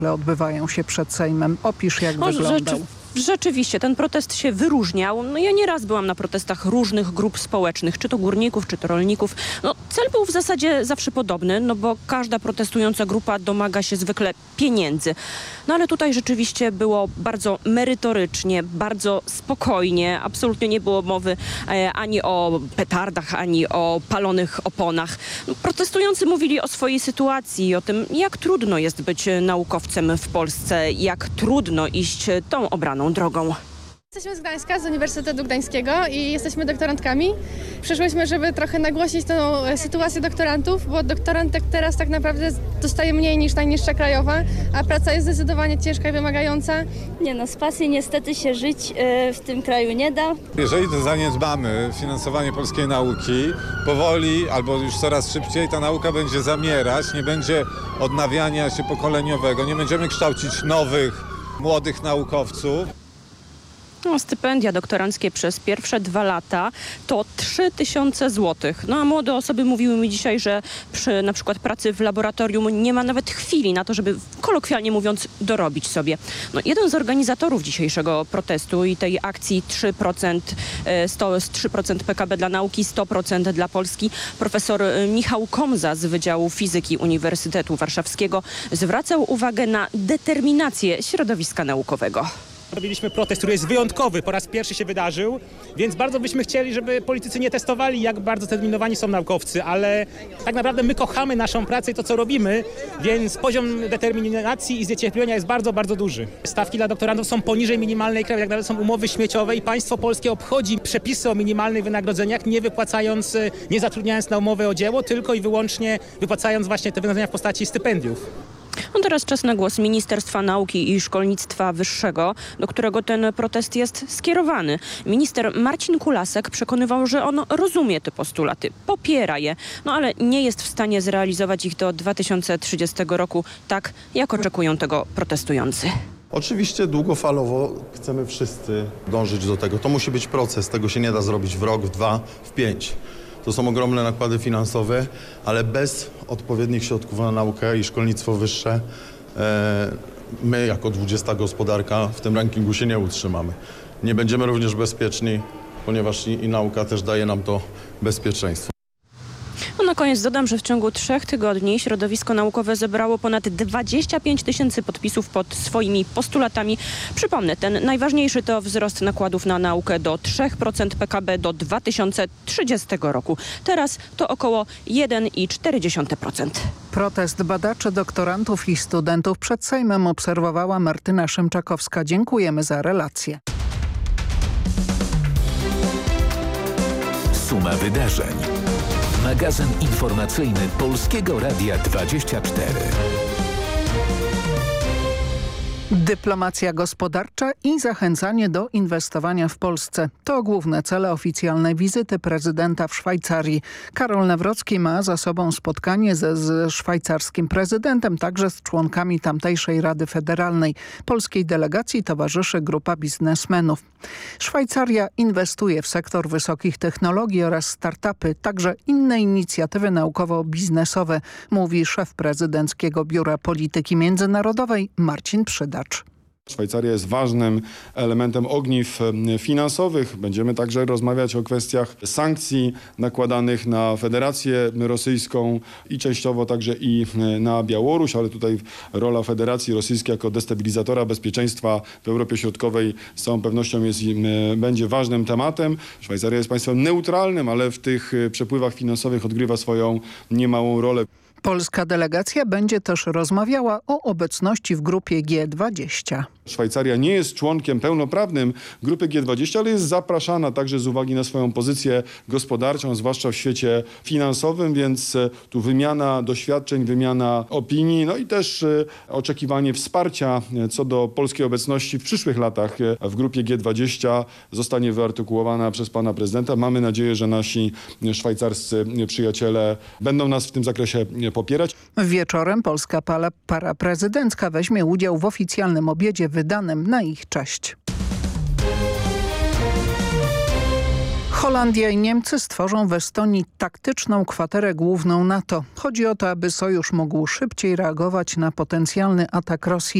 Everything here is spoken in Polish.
odbywają się przed Sejmem. Opisz, jak wyglądał. Rzeczywiście, ten protest się wyróżniał. No ja nieraz byłam na protestach różnych grup społecznych, czy to górników, czy to rolników. No, cel był w zasadzie zawsze podobny, no bo każda protestująca grupa domaga się zwykle pieniędzy. No ale tutaj rzeczywiście było bardzo merytorycznie, bardzo spokojnie. Absolutnie nie było mowy ani o petardach, ani o palonych oponach. No, protestujący mówili o swojej sytuacji, o tym, jak trudno jest być naukowcem w Polsce, jak trudno iść tą obraną drogą. Jesteśmy z Gdańska, z Uniwersytetu Gdańskiego i jesteśmy doktorantkami. Przyszłyśmy, żeby trochę nagłośnić tą sytuację doktorantów, bo doktorantek teraz tak naprawdę dostaje mniej niż najniższa krajowa, a praca jest zdecydowanie ciężka i wymagająca. Nie no, z pasji niestety się żyć w tym kraju nie da. Jeżeli zaniedbamy finansowanie polskiej nauki, powoli albo już coraz szybciej ta nauka będzie zamierać, nie będzie odnawiania się pokoleniowego, nie będziemy kształcić nowych, młodych naukowców. No, stypendia doktoranckie przez pierwsze 2 lata to 3000 złotych. No a młode osoby mówiły mi dzisiaj, że przy na przykład pracy w laboratorium nie ma nawet chwili na to, żeby kolokwialnie mówiąc dorobić sobie. No, jeden z organizatorów dzisiejszego protestu i tej akcji 3% PKB dla nauki, 100% dla Polski, profesor Michał Komza z Wydziału Fizyki Uniwersytetu Warszawskiego zwracał uwagę na determinację środowiska naukowego. Robiliśmy protest, który jest wyjątkowy, po raz pierwszy się wydarzył, więc bardzo byśmy chcieli, żeby politycy nie testowali, jak bardzo zdeterminowani są naukowcy, ale tak naprawdę my kochamy naszą pracę i to, co robimy, więc poziom determinacji i zniecierpliwienia jest bardzo, bardzo duży. Stawki dla doktorantów są poniżej minimalnej krajowej, jak nawet są umowy śmieciowe i państwo polskie obchodzi przepisy o minimalnych wynagrodzeniach, nie zatrudniając na umowę o dzieło, tylko i wyłącznie wypłacając właśnie te wynagrodzenia w postaci stypendiów. No teraz czas na głos Ministerstwa Nauki i Szkolnictwa Wyższego, do którego ten protest jest skierowany. Minister Marcin Kulasek przekonywał, że on rozumie te postulaty, popiera je, no ale nie jest w stanie zrealizować ich do 2030 roku, tak jak oczekują tego protestujący. Oczywiście długofalowo chcemy wszyscy dążyć do tego. To musi być proces, tego się nie da zrobić w rok, w 2, w 5. To są ogromne nakłady finansowe, ale bez odpowiednich środków na naukę i szkolnictwo wyższe my jako 20 gospodarka w tym rankingu się nie utrzymamy. Nie będziemy również bezpieczni, ponieważ i nauka też daje nam to bezpieczeństwo. No na koniec dodam, że w ciągu 3 tygodni środowisko naukowe zebrało ponad 25 000 podpisów pod swoimi postulatami. Przypomnę, ten najważniejszy to wzrost nakładów na naukę do 3% PKB do 2030 roku. Teraz to około 1,4%. Protest badaczy, doktorantów i studentów przed Sejmem obserwowała Martyna Szymczakowska. Dziękujemy za relację. Suma wydarzeń. Magazyn informacyjny Polskiego Radia 24. Dyplomacja gospodarcza i zachęcanie do inwestowania w Polsce. To główne cele oficjalnej wizyty prezydenta w Szwajcarii. Karol Nawrocki ma za sobą spotkanie ze szwajcarskim prezydentem, także z członkami tamtejszej Rady Federalnej. Polskiej delegacji towarzyszy grupa biznesmenów. Szwajcaria inwestuje w sektor wysokich technologii oraz startupy, także inne inicjatywy naukowo-biznesowe, mówi szef prezydenckiego Biura Polityki Międzynarodowej Marcin Przydacz. Szwajcaria jest ważnym elementem ogniw finansowych. Będziemy także rozmawiać o kwestiach sankcji nakładanych na Federację Rosyjską i częściowo także i na Białoruś, ale tutaj rola Federacji Rosyjskiej jako destabilizatora bezpieczeństwa w Europie Środkowej z całą pewnością będzie ważnym tematem. Szwajcaria jest państwem neutralnym, ale w tych przepływach finansowych odgrywa swoją niemałą rolę. Polska delegacja będzie też rozmawiała o obecności w grupie G20. Szwajcaria nie jest członkiem pełnoprawnym grupy G20, ale jest zapraszana także z uwagi na swoją pozycję gospodarczą, zwłaszcza w świecie finansowym, więc tu wymiana doświadczeń, wymiana opinii, no i też oczekiwanie wsparcia co do polskiej obecności w przyszłych latach w grupie G20 zostanie wyartykułowana przez pana prezydenta. Mamy nadzieję, że nasi szwajcarscy przyjaciele będą nas w tym zakresie popierać. Wieczorem polska para prezydencka weźmie udział w oficjalnym obiedzie wydanym na ich cześć. Holandia i Niemcy stworzą w Estonii taktyczną kwaterę główną NATO. Chodzi o to, aby sojusz mógł szybciej reagować na potencjalny atak Rosji.